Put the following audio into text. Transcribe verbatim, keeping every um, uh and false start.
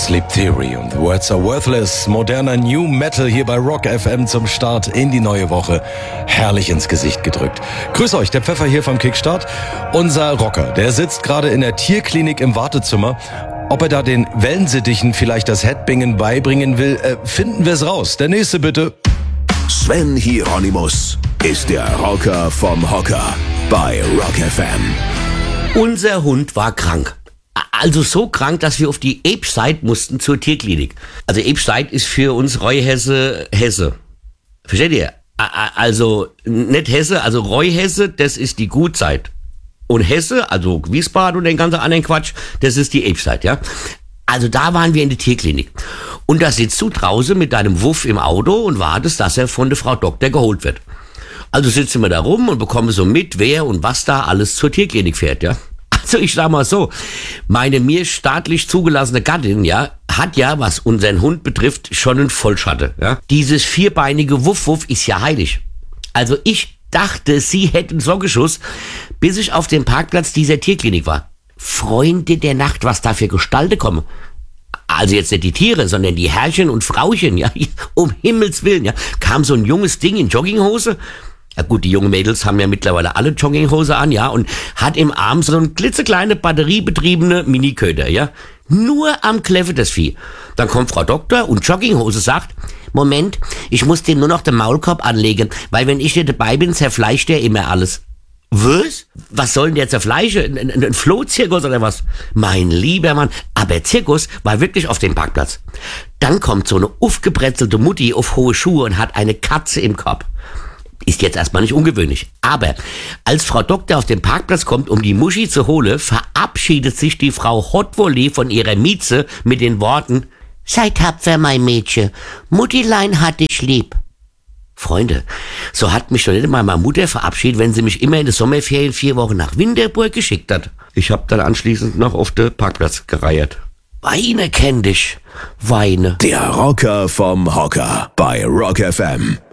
Sleep Theory und The Words Are Worthless. Moderner New Metal hier bei Rock F M zum Start in die neue Woche. Herrlich ins Gesicht gedrückt. Grüß euch, der Pfeffer hier vom Kickstart. Unser Rocker, der sitzt gerade in der Tierklinik im Wartezimmer. Ob er da den Wellensittichen vielleicht das Headbingen beibringen will, äh, finden wir es raus. Der nächste bitte. Sven Hieronymus ist der Rocker vom Hocker bei Rock F M. Unser Hund war krank. Also so krank, dass wir auf die Ebscheid mussten zur Tierklinik. Also Ebscheid ist für uns Reuhesse Hesse. Versteht ihr? Also nicht Hesse, also Reuhesse, das ist die Gutzeit. Und Hesse, also Wiesbaden und den ganzen anderen Quatsch, das ist die Ebscheid, ja. Also da waren wir in der Tierklinik. Und da sitzt du draußen mit deinem Wuff im Auto und wartest, dass er von der Frau Doktor geholt wird. Also sitzen wir da rum und bekommen so mit, wer und was da alles zur Tierklinik fährt, ja. Also ich sag mal so, meine mir staatlich zugelassene Gattin, ja, hat ja, was unseren Hund betrifft, schon einen Vollschatte, ja. Dieses vierbeinige Wuff-Wuff ist ja heilig. Also ich dachte, sie hätte einen Sockensschuss, bis ich auf dem Parkplatz dieser Tierklinik war. Freunde der Nacht, was da für Gestalte kommen. Also jetzt nicht die Tiere, sondern die Herrchen und Frauchen, ja, um Himmels Willen, ja. Kam so ein junges Ding in Jogginghose. Ja gut, die jungen Mädels haben ja mittlerweile alle Jogginghose an, ja, und hat im Arm so ein klitzekleine batteriebetriebene Miniköder, ja. Nur am Kläffe das Vieh. Dann kommt Frau Doktor und Jogginghose sagt, Moment, ich muss dem nur noch den Maulkorb anlegen, weil wenn ich nicht dabei bin, zerfleischt der immer alles. Was? Was soll denn der zerfleischen? Ein, ein, ein Flohzirkus oder was? Mein lieber Mann, aber Zirkus war wirklich auf dem Parkplatz. Dann kommt so eine aufgebretzelte Mutti auf hohe Schuhe und hat eine Katze im Korb. Ist jetzt erstmal nicht ungewöhnlich. Aber als Frau Doktor auf den Parkplatz kommt, um die Muschi zu holen, verabschiedet sich die Frau Hotwolle von ihrer Mieze mit den Worten, sei tapfer, mein Mädchen, Muttilein hat dich lieb. Freunde, so hat mich doch nicht mal meine Mutter verabschiedet, wenn sie mich immer in der Sommerferien vier Wochen nach Winterburg geschickt hat. Ich hab dann anschließend noch auf den Parkplatz gereiert. Weine kenn dich, Weine. Der Rocker vom Hocker bei Rock F M.